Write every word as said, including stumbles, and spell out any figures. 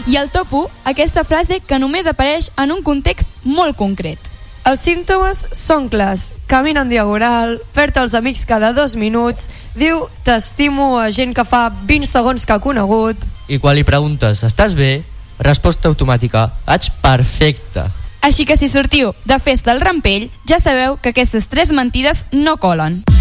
I al top u, aquesta frase que només apareix en un context molt concret. Els símptomes són clars. Camina en diagonal, perd els amics cada dos minuts, diu t'estimo a gent que fa vint segons que ha conegut. I quan li preguntes, estàs bé? Resposta automàtica, vaig perfecte. Així que si sortiu de festa al Rampell, ja sabeu que aquestes tres mentides no colen.